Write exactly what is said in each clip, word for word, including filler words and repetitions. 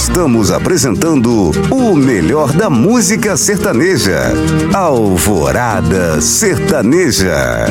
Estamos apresentando o melhor da música sertaneja. Alvorada Sertaneja.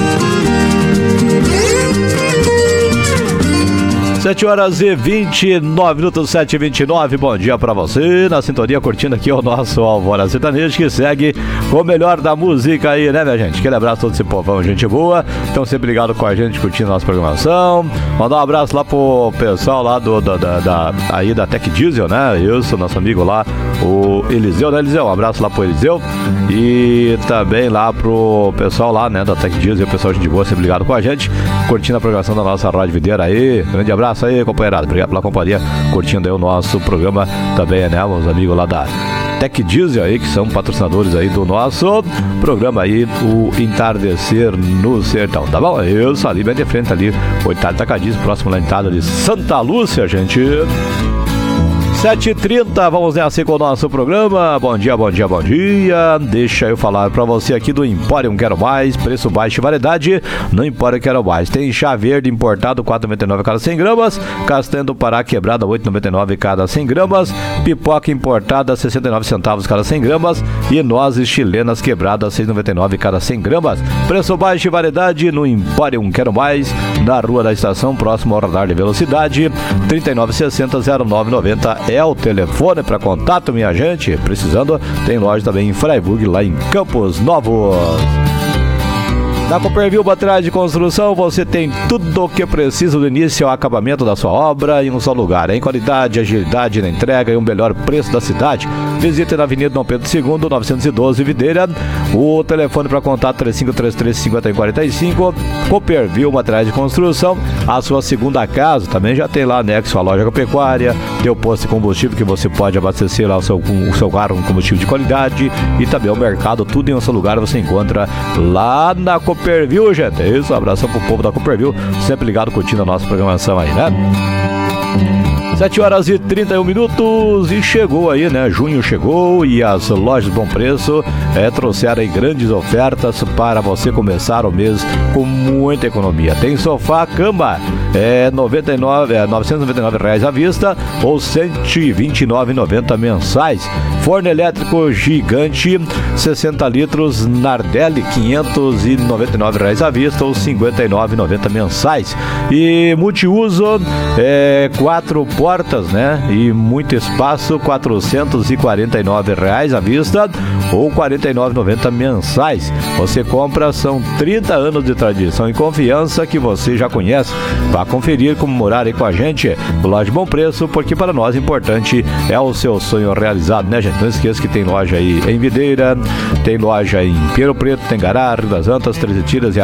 sete horas e vinte e nove minutos, sete e vinte e nove. Bom dia pra você, na sintonia, curtindo aqui o nosso Alvorada Sertaneja, que segue com o melhor da música aí, né, minha gente? Aquele abraço a todo esse povão, gente boa. Estão sempre ligados com a gente, curtindo a nossa programação. Mandar um abraço lá pro pessoal lá do, da, da, da, aí da Tech Diesel, né? Eu sou nosso amigo lá, o Eliseu, né, Eliseu? Um abraço lá pro Eliseu. E também lá pro pessoal lá, né, da Tech Diesel, o pessoal gente boa, sempre ligado com a gente, curtindo a programação da nossa Rádio Videira aí. Grande abraço aí, companheirada, obrigado pela companhia, curtindo aí o nosso programa também, né, os amigos lá da Tech Diesel aí, que são patrocinadores aí do nosso programa aí, o Entardecer no Sertão, tá bom? Eu sou ali bem de frente ali, o Itália Tacadismo, próximo da entrada de Santa Lúcia, gente. sete e trinta, vamos nessa com o nosso programa. Bom dia, bom dia, bom dia. Deixa eu falar pra você aqui do Empório Quero Mais, preço baixo e variedade no Empório Quero Mais. Tem chá verde importado, quatro reais e noventa e nove cada cem gramas, castanha do Pará quebrada, oito reais e noventa e nove cada cem gramas, pipoca importada, sessenta e nove centavos cada cem gramas e nozes chilenas quebradas, seis reais e noventa e nove cada cem gramas. Preço baixo e variedade no Empório Quero Mais, na Rua da Estação, próximo ao radar de velocidade, trinta e nove sessenta, zero nove noventa é o telefone para contato, minha gente. Precisando, tem loja também em Freiburg, lá em Campos Novos. Na Copperville Materiais de Construção, você tem tudo o que precisa do início ao acabamento da sua obra em um só lugar, em qualidade, agilidade na entrega e um melhor preço da cidade. Visite na Avenida Dom Pedro segundo, novecentos e doze, Videira. O telefone para contato três cinco três três, cinco zero quatro cinco. Copperville Materiais de Construção, a sua segunda casa. Também já tem lá anexo a loja agropecuária, tem o posto de combustível que você pode abastecer lá o seu, o seu carro com combustível de qualidade, e também o mercado, tudo em um só lugar você encontra lá na Copperville. Copperville, gente, é isso, um abração pro povo da Copperville, sempre ligado, curtindo a nossa programação aí, né? sete horas e trinta e um minutos e chegou aí, né? Junho chegou e as lojas Bom Preço é, trouxeram aí grandes ofertas para você começar o mês com muita economia. Tem sofá, cama, é, noventa e nove, é, novecentos e noventa e nove reais à vista ou cento e vinte e nove reais e noventa centavos mensais. Forno elétrico gigante, sessenta litros, Nardelli, quinhentos e noventa e nove reais à vista ou cinquenta e nove reais e noventa centavos mensais. E multiuso, é, quatro portas, né? E muito espaço, quatrocentos e quarenta e nove reais à vista ou quarenta e nove reais e noventa centavos mensais. Você compra, são trinta anos de tradição e confiança que você já conhece. Vá conferir como morar aí com a gente no Loja Bom Preço, porque para nós importante é o seu sonho realizado, né, gente? Não esqueça que tem loja aí em Videira, tem loja em Pinheiro Preto, tem Gará, Rio das Antas, Treze Tiras e